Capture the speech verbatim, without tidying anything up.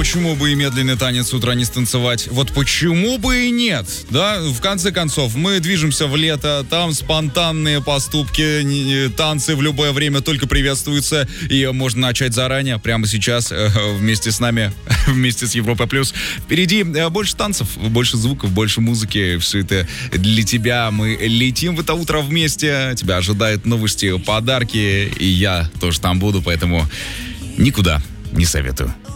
Почему бы и медленный танец с утра не станцевать? Вот почему бы и нет? Да, в конце концов, мы движемся в лето, там спонтанные поступки, танцы в любое время только приветствуются, и можно начать заранее, прямо сейчас, вместе с нами, вместе с Европа Плюс. Впереди больше танцев, больше звуков, больше музыки, все это для тебя. Мы летим в это утро вместе, тебя ожидают новости, подарки, и я тоже там буду, поэтому никуда не советую.